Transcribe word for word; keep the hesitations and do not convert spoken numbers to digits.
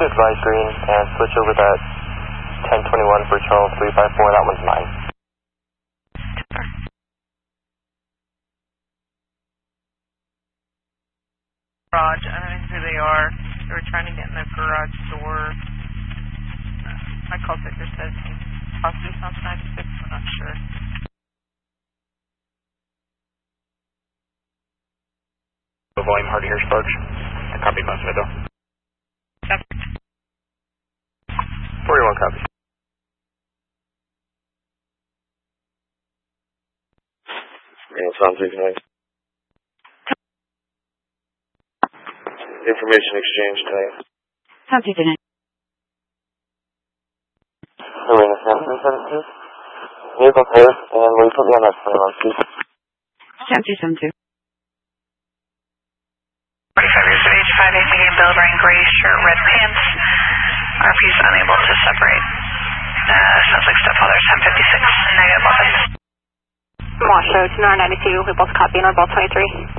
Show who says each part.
Speaker 1: to advise green and switch over that ten twenty-one for Charles three five four, that one's mine.
Speaker 2: Garage, I don't know who they are. They were trying to get in the garage door. Uh, my call taker says possibly sounds ninety-six, I'm not sure.
Speaker 3: Volume hard to hear, Sparks. I copy most of it though.
Speaker 2: Copy.
Speaker 3: forty-one copy.
Speaker 4: Yeah, sounds good tonight. Information exchange tonight.
Speaker 5: Sounds good tonight.
Speaker 1: Arena Sam three seven two. Vehicle clear, and will you put me on that phone, please?
Speaker 5: Sam two seven two.
Speaker 6: forty-five years of age, five eight, medium build, wearing gray shirt, red pants. R P's unable to separate. Uh, sounds like stepfather, ten fifty-six, negative office.
Speaker 7: Washoe, two nine nine two, we both copy and are both twenty-three.